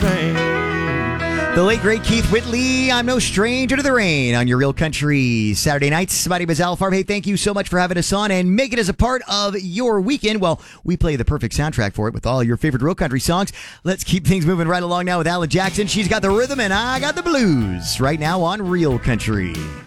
train. The late, great Keith Whitley, I'm No Stranger to the Rain on your Real Country Saturday nights. My name is Al Farb. Hey, thank you so much for having us on and make it as a part of your weekend. Well, we play the perfect soundtrack for it with all your favorite Real Country songs. Let's keep things moving right along now with Alan Jackson. She's got the rhythm and I got the blues right now on Real Country.